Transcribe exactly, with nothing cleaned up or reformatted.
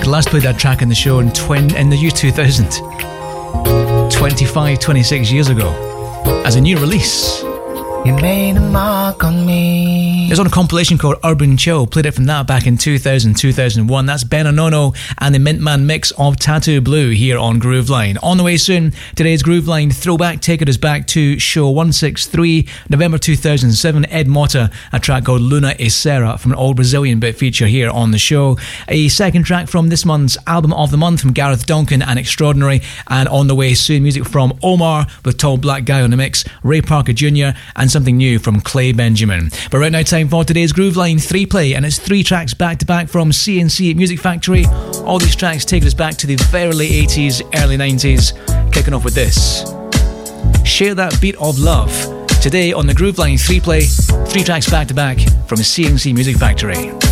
last played that track in the show in, twin, in the year two thousand. twenty-five, twenty-six years ago. As a new release. You made a mark on me. It was on a compilation called Urban Chill. Played it from that back in two thousand, two thousand one. That's Ben Onono and the Mintman mix of Tattoo Blue here on Grooveline. On the way soon, today's Grooveline throwback taking us back to show one sixty-three, November two thousand seven. Ed Mota, a track called Luna e Serra from an all Brazilian bit feature here on the show. A second track from this month's album of the month from Gareth Duncan and Extraordinary. And on the way soon, music from Omar with Tall Black Guy on the mix, Ray Parker Junior and something new from Clay Benjamin. But right now, time for today's Grooveline three play, and it's three tracks back to back from C and C Music Factory. All these tracks taking us back to the very late eighties, early nineties. Kicking off with this. Share That Beat of Love. Today on the Grooveline three play, three tracks back to back from C and C Music Factory.